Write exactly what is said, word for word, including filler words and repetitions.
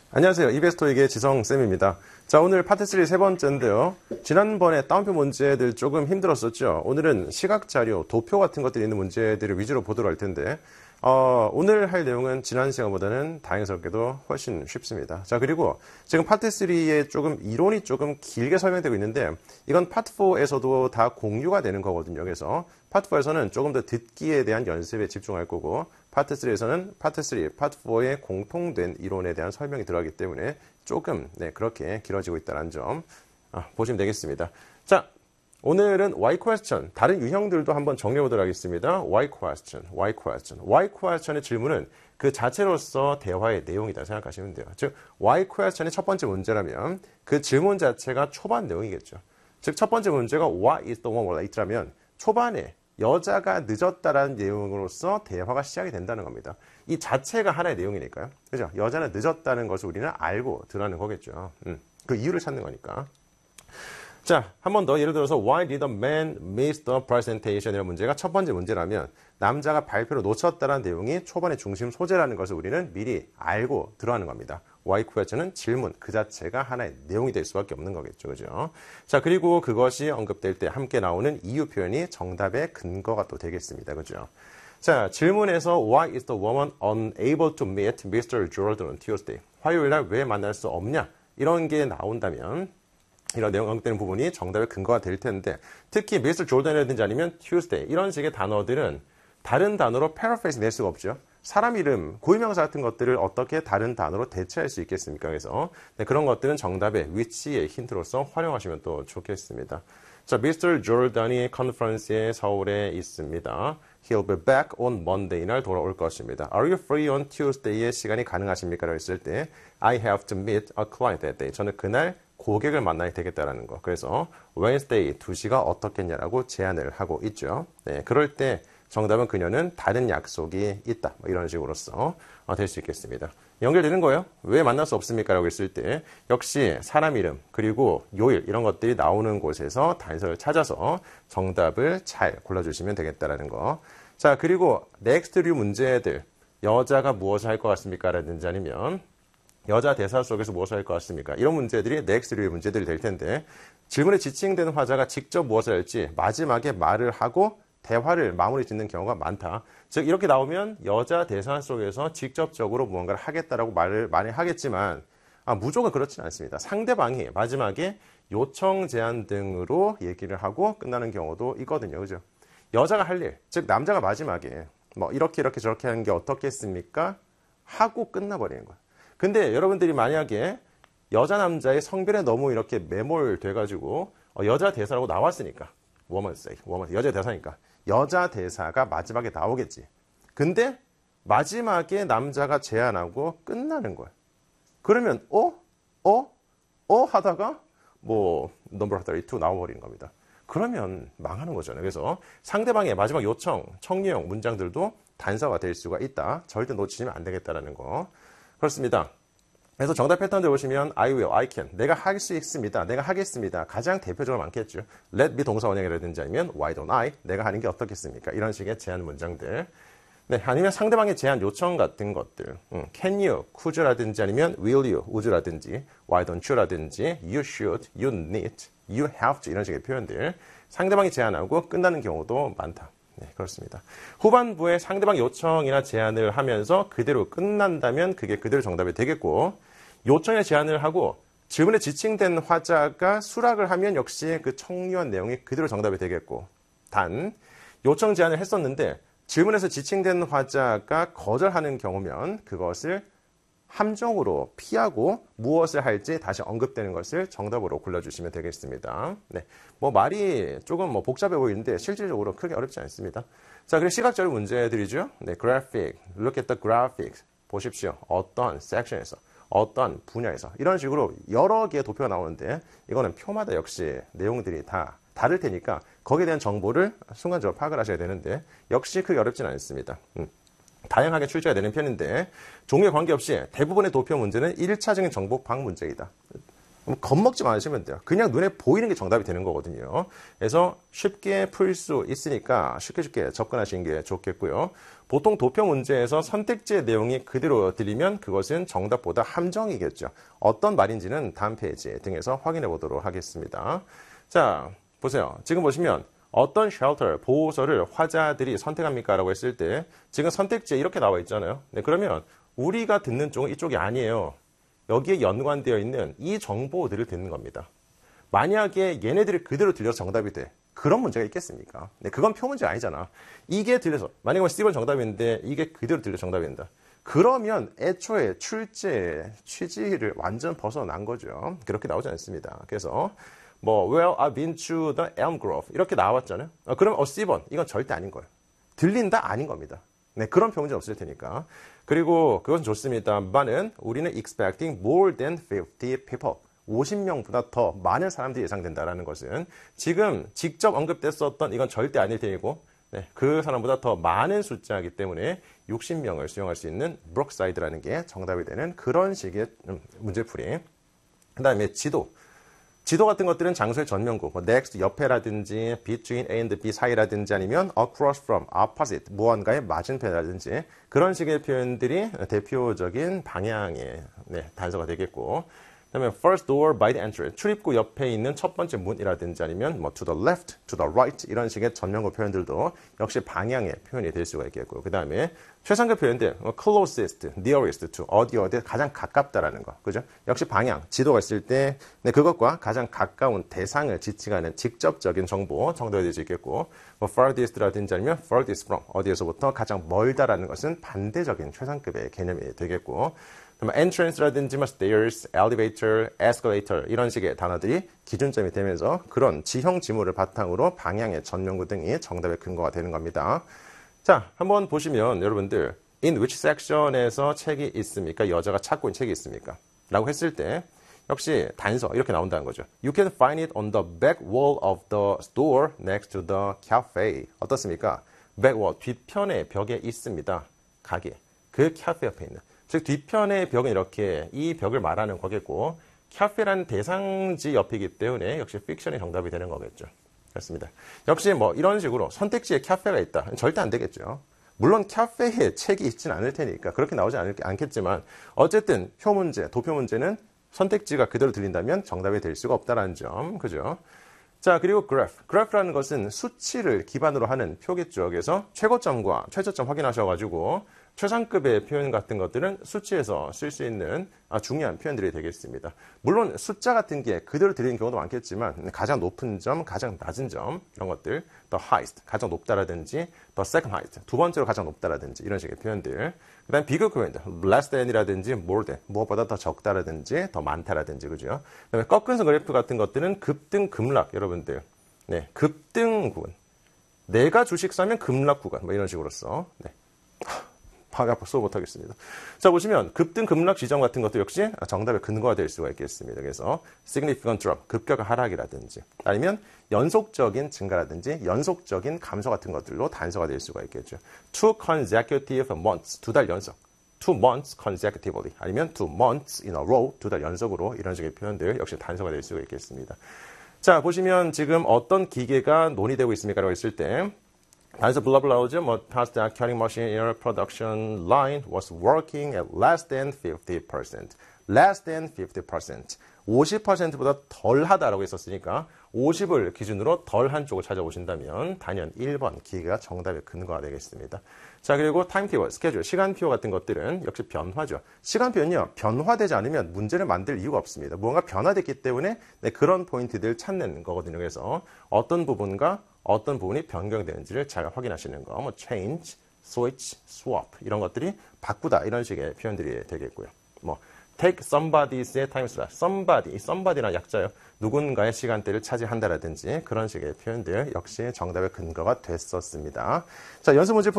안녕하세요. 이베스토익의 지성쌤입니다. 자, 오늘 파트 삼 세 번째인데요. 지난번에 따옴표 문제들 조금 힘들었었죠. 오늘은 시각자료, 도표 같은 것들이 있는 문제들을 위주로 보도록 할 텐데 어, 오늘 할 내용은 지난 시간보다는 다행스럽게도 훨씬 쉽습니다. 자, 그리고 지금 파트 삼에 조금 이론이 조금 길게 설명되고 있는데 이건 파트 사에서도 다 공유가 되는 거거든요. 그래서 파트 사에서는 조금 더 듣기에 대한 연습에 집중할 거고 파트 삼에서는 파트 삼, 파트 사의 공통된 이론에 대한 설명이 들어가기 때문에 조금 네, 그렇게 길어지고 있다는 점 아, 보시면 되겠습니다. 자, 오늘은 why question, 다른 유형들도 한번 정리해 보도록 하겠습니다. why question, why question. why question의 질문은 그 자체로서 대화의 내용이다 생각하시면 돼요. 즉, why question의 첫 번째 문제라면 그 질문 자체가 초반 내용이겠죠. 즉, 첫 번째 문제가 what is the one late라면 초반에 여자가 늦었다라는 내용으로서 대화가 시작이 된다는 겁니다. 이 자체가 하나의 내용이니까요. 그죠? 여자는 늦었다는 것을 우리는 알고 들어가는 거겠죠. 음, 그 이유를 찾는 거니까. 자, 한 번 더 예를 들어서 Why did the man miss the presentation? 이런 문제가 첫 번째 문제라면 남자가 발표를 놓쳤다는 내용이 초반의 중심 소재라는 것을 우리는 미리 알고 들어가는 겁니다. Why question은 질문 그 자체가 하나의 내용이 될 수밖에 없는 거겠죠. 그죠? 자, 그리고 그것이 언급될 때 함께 나오는 이유 표현이 정답의 근거가 또 되겠습니다. 그죠? 자, 질문에서 Why is the woman unable to meet 미스터 Jordan on Tuesday? 화요일 날 왜 만날 수 없냐? 이런 게 나온다면 이런 내용 언급되는 부분이 정답의 근거가 될 텐데 특히 미스터 조던이라든지 아니면 Tuesday 이런 식의 단어들은 다른 단어로 paraphrase 낼 수가 없죠. 사람 이름, 고유명사 같은 것들을 어떻게 다른 단어로 대체할 수 있겠습니까? 그래서 네, 그런 것들은 정답의 위치의 힌트로서 활용하시면 또 좋겠습니다. 자, 미스터 조던이 컨퍼런스에 서울에 있습니다. He'll be back on Monday 날 돌아올 것입니다. Are you free on Tuesday에 시간이 가능하십니까? 라고 했을 때 I have to meet a client that day. 저는 그날 고객을 만나야 되겠다라는 거. 그래서 Wednesday 두 시가 어떻겠냐라고 제안을 하고 있죠. 네, 그럴 때 정답은 그녀는 다른 약속이 있다. 뭐 이런 식으로서 어, 될 수 있겠습니다. 연결되는 거예요. 왜 만날 수 없습니까? 라고 했을 때 역시 사람 이름 그리고 요일 이런 것들이 나오는 곳에서 단서를 찾아서 정답을 잘 골라주시면 되겠다라는 거. 자, 그리고 넥스트류 문제들 여자가 무엇을 할 것 같습니까? 라든지 아니면 여자 대사 속에서 무엇을 할 것 같습니까? 이런 문제들이 넥스트류의 문제들이 될 텐데 질문에 지칭된 화자가 직접 무엇을 할지 마지막에 말을 하고 대화를 마무리 짓는 경우가 많다. 즉 이렇게 나오면 여자 대사 속에서 직접적으로 무언가를 하겠다라고 말을 많이 하겠지만 아, 무조건 그렇지는 않습니다. 상대방이 마지막에 요청 제안 등으로 얘기를 하고 끝나는 경우도 있거든요. 그죠? 여자가 할 일, 즉 남자가 마지막에 뭐 이렇게 이렇게 저렇게 하는 게 어떻겠습니까? 하고 끝나버리는 거예요. 근데 여러분들이 만약에 여자 남자의 성별에 너무 이렇게 매몰돼가지고 어, 여자 대사라고 나왔으니까 woman say, woman, 여자 대사니까 여자 대사가 마지막에 나오겠지. 근데 마지막에 남자가 제안하고 끝나는 거야. 그러면 어? 어? 어? 하다가 뭐 넘버 삼십이 나와버리는 겁니다. 그러면 망하는 거잖아요. 그래서 상대방의 마지막 요청, 청유형 문장들도 단서가 될 수가 있다. 절대 놓치면 안 되겠다라는 거. 그렇습니다. 그래서 정답 패턴들 보시면 I will, I can, 내가 할 수 있습니다, 내가 하겠습니다. 가장 대표적으로 많겠죠. Let be 동사 원형이라든지 아니면 Why don't I, 내가 하는 게 어떻겠습니까? 이런 식의 제안 문장들. 네, 아니면 상대방의 제안 요청 같은 것들. 음, Can you, could라든지 아니면 Will you, would라든지 Why don't you라든지 You should, You need, You have to 이런 식의 표현들. 상대방이 제안하고 끝나는 경우도 많다. 네, 그렇습니다. 후반부에 상대방 요청이나 제안을 하면서 그대로 끝난다면 그게 그대로 정답이 되겠고 요청에 제안을 하고 질문에 지칭된 화자가 수락을 하면 역시 그 청유한 내용이 그대로 정답이 되겠고 단 요청 제안을 했었는데 질문에서 지칭된 화자가 거절하는 경우면 그것을 함정으로 피하고 무엇을 할지 다시 언급되는 것을 정답으로 골라주시면 되겠습니다. 네, 뭐 말이 조금 뭐 복잡해 보이는데 실질적으로 크게 어렵지 않습니다. 자, 그리고 시각적인 문제들이죠. 네, graphic, look at the graphics. 보십시오. 어떤 섹션에서, 어떤 분야에서 이런 식으로 여러 개의 도표가 나오는데 이거는 표마다 역시 내용들이 다 다를 테니까 거기에 대한 정보를 순간적으로 파악을 하셔야 되는데 역시 크게 어렵진 않습니다. 음. 다양하게 출제가 되는 편인데 종류에 관계없이 대부분의 도표 문제는 일 차적인 정보 방 문제이다. 겁먹지 마시면 돼요. 그냥 눈에 보이는 게 정답이 되는 거거든요. 그래서 쉽게 풀 수 있으니까 쉽게 쉽게 접근하시는 게 좋겠고요. 보통 도표 문제에서 선택지의 내용이 그대로 들리면 그것은 정답보다 함정이겠죠. 어떤 말인지는 다음 페이지 등에서 확인해 보도록 하겠습니다. 자, 보세요. 지금 보시면 어떤 쉘터, 보호소를 화자들이 선택합니까? 라고 했을 때 지금 선택지에 이렇게 나와 있잖아요. 네, 그러면 우리가 듣는 쪽은 이쪽이 아니에요. 여기에 연관되어 있는 이 정보들을 듣는 겁니다. 만약에 얘네들이 그대로 들려서 정답이 돼. 그런 문제가 있겠습니까? 네, 그건 표문제 아니잖아. 이게 들려서, 만약에 C번 정답인데 이게 그대로 들려서 정답이 된다. 그러면 애초에 출제, 취지를 완전 벗어난 거죠. 그렇게 나오지 않습니다. 그래서 뭐 Well, I've been to the elm grove 이렇게 나왔잖아요. 어, 그럼 어, C번 이건 절대 아닌 거예요. 들린다? 아닌 겁니다. 네, 그런 표문제 없을 테니까. 그리고 그것은 좋습니다만은 우리는 expecting more than fifty people. 오십 명보다 더 많은 사람들이 예상된다라는 것은 지금 직접 언급됐었던 이건 절대 아닐 테니고 네, 그 사람보다 더 많은 숫자이기 때문에 육십 명을 수용할 수 있는 브록사이드라는 게 정답이 되는 그런 식의 문제풀이. 그 다음에 지도. 지도 같은 것들은 장소의 전면구, 뭐 next, 옆에라든지 between A and B 사이라든지 아니면 across from, opposite, 무언가의 맞은편이라든지 그런 식의 표현들이 대표적인 방향의 네, 단서가 되겠고 그다음에 first door by the entrance, 출입구 옆에 있는 첫 번째 문이라든지 아니면 뭐 to the left, to the right 이런 식의 전면구 표현들도 역시 방향의 표현이 될 수가 있겠고요. 그 다음에 최상급 표현들 closest, nearest to 어디 어디 가장 가깝다라는 거, 그죠? 역시 방향, 지도가 있을 때 네, 그것과 가장 가까운 대상을 지칭하는 직접적인 정보 정도가 될 수 있겠고 뭐 farthest라든지 아니면 farthest from 어디에서부터 가장 멀다라는 것은 반대적인 최상급의 개념이 되겠고. entrance라든지 stairs, elevator, escalator 이런 식의 단어들이 기준점이 되면서 그런 지형 지물을 바탕으로 방향의 전면구 등이 정답의 근거가 되는 겁니다. 자, 한번 보시면 여러분들 in which section에서 책이 있습니까? 여자가 찾고 있는 책이 있습니까? 라고 했을 때 역시 단서 이렇게 나온다는 거죠. You can find it on the back wall of the store next to the cafe. 어떻습니까? back wall, 뒤편의 벽에 있습니다. 가게. 그 카페 옆에 있는. 즉 뒤편의 벽은 이렇게 이 벽을 말하는 거겠고 카페라는 대상지 옆이기 때문에 역시 픽션이 정답이 되는 거겠죠. 그렇습니다. 역시 뭐 이런 식으로 선택지에 카페가 있다. 절대 안 되겠죠. 물론 카페에 책이 있진 않을 테니까 그렇게 나오지 않을, 않겠지만 어쨌든 표 문제, 도표 문제는 선택지가 그대로 들린다면 정답이 될 수가 없다는 점. 그죠? 자, 그리고 그래프. 그래프라는 것은 수치를 기반으로 하는 표겠죠. 그래서 최고점과 최저점 확인하셔가지고 최상급의 표현 같은 것들은 수치에서 쓸 수 있는 중요한 표현들이 되겠습니다. 물론 숫자 같은 게 그대로 들리는 경우도 많겠지만 가장 높은 점, 가장 낮은 점 이런 것들 the highest, 가장 높다라든지 the second highest, 두 번째로 가장 높다라든지 이런 식의 표현들 그 다음 비교 표현들 less than이라든지 more than, 무엇보다 더 적다라든지 더 많다라든지 그죠? 그 다음에 꺾은선 그래프 같은 것들은 급등, 급락 여러분들 네, 급등 구간 내가 주식 사면 급락 구간 뭐 이런 식으로 써 네. 파악이 아파 수업 못하겠습니다. 자, 보시면 급등, 급락 지점 같은 것도 역시 정답의 근거가 될 수가 있겠습니다. 그래서 significant drop, 급격 하락이라든지 아니면 연속적인 증가라든지 연속적인 감소 같은 것들로 단서가 될 수가 있겠죠. two consecutive months, 두 달 연속. two months consecutively 아니면 two months in a row, 두 달 연속으로 이런 식의 표현들 역시 단서가 될 수가 있겠습니다. 자, 보시면 지금 어떤 기계가 논의되고 있습니까? 라고 했을 때 단서 블라블라 나오죠. 뭐, past the counting machine in your production line was working at less than fifty percent. less than fifty percent. 오십 퍼센트보다 덜 하다라고 했었으니까 오십을 기준으로 덜한 쪽을 찾아보신다면 단연 일 번 기계가 정답의 근거가 되겠습니다. 자, 그리고 타임테이블, 스케줄, 시간표 같은 것들은 역시 변화죠. 시간표는요, 변화되지 않으면 문제를 만들 이유가 없습니다. 무언가 변화됐기 때문에 네, 그런 포인트들 찾는 거거든요. 그래서 어떤 부분과 어떤 부분이 변경되는지를 잘 확인하시는 거, 뭐 change, switch, swap 이런 것들이 바꾸다 이런 식의 표현들이 되겠고요. 뭐 take somebody's time slot, somebody, somebody란 약자요. 누군가의 시간대를 차지한다라든지 그런 식의 표현들 역시 정답의 근거가 됐었습니다. 자, 연습 문제